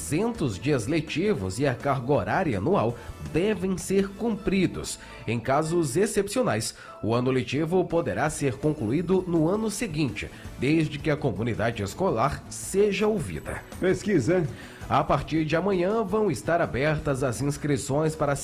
300 dias letivos e a carga horária anual devem ser cumpridos. Em casos excepcionais, o ano letivo poderá ser concluído no ano seguinte, desde que a comunidade escolar seja ouvida. Pesquisa. A partir de amanhã vão estar abertas as inscrições para